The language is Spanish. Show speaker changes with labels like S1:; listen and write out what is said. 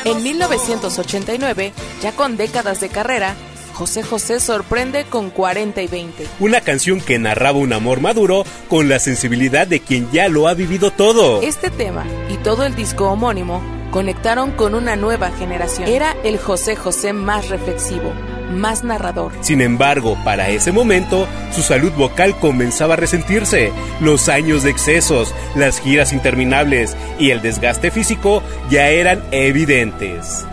S1: En 1989, ya con décadas de carrera, José José sorprende con 40 y 20.
S2: Una canción que narraba un amor maduro con la sensibilidad de quien ya lo ha vivido todo.
S1: Este tema y todo el disco homónimo conectaron con una nueva generación. Era el José José más reflexivo, más narrador.
S2: Sin embargo, para ese momento, su salud vocal comenzaba a resentirse. Los años de excesos, las giras interminables y el desgaste físico ya eran evidentes.